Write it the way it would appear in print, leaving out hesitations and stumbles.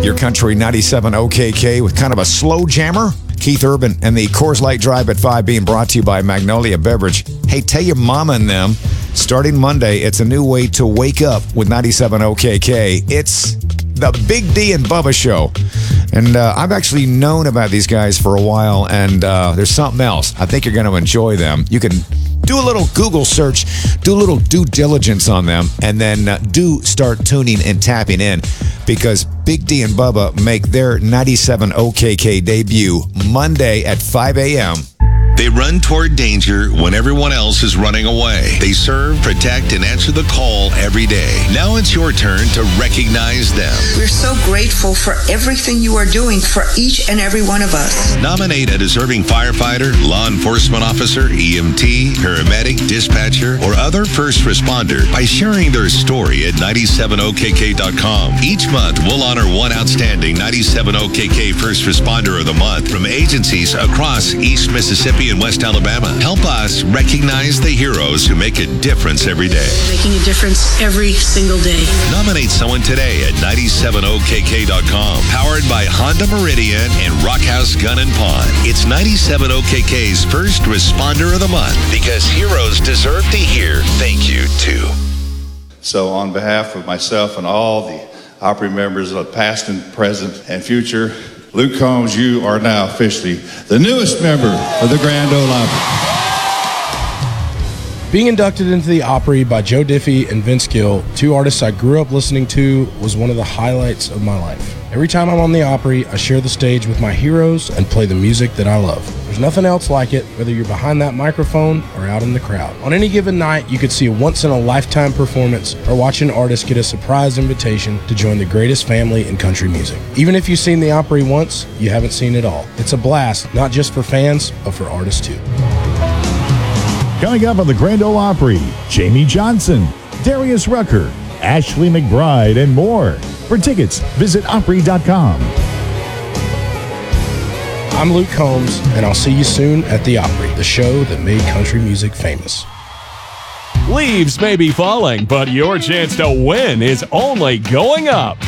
Your Country 97 OKK with kind of a slow jammer. Keith Urban and the Coors Light Drive at 5 being brought to you by Magnolia Beverage. Hey, tell your mama and them, starting Monday, it's a new way to wake up with 97 OKK. It's the Big D and Bubba Show. And I've actually known about these guys for a while, and there's something else. I think you're going to enjoy them. You can do a little Google search, do a little due diligence on them, and then do start tuning and tapping in, because Big D and Bubba make their 97 OKK debut Monday at 5 a.m. They run toward danger when everyone else is running away. They serve, protect, and answer the call every day. Now it's your turn to recognize them. We're so grateful for everything you are doing for each and every one of us. Nominate a deserving firefighter, law enforcement officer, EMT, paramedic, dispatcher, or other first responder by sharing their story at 97okk.com. Each month, we'll honor one outstanding 97OKK First Responder of the Month from agencies across East Mississippi and West Alabama. Help us recognize the heroes who make a difference every day. Making a difference every single day. Nominate someone today at 97okk.com. Powered by Honda Meridian and Rockhouse Gun and Pawn. It's 97OKK's First Responder of the Month, because heroes deserve to hear thank you too. So on behalf of myself and all the Opry members of past and present and future, Luke Combs, you are now officially the newest member of the Grand Ole Opry. Being inducted into the Opry by Joe Diffie and Vince Gill, two artists I grew up listening to, was one of the highlights of my life. Every time I'm on the Opry, I share the stage with my heroes and play the music that I love. There's nothing else like it, whether you're behind that microphone or out in the crowd. On any given night, you could see a once-in-a-lifetime performance or watch an artist get a surprise invitation to join the greatest family in country music. Even if you've seen the Opry once, you haven't seen it all. It's a blast, not just for fans, but for artists too. Coming up on the Grand Ole Opry, Jamie Johnson, Darius Rucker, Ashley McBride, and more. For tickets, visit Opry.com. I'm Luke Combs, and I'll see you soon at the Opry, the show that made country music famous. Leaves may be falling, but your chance to win is only going up.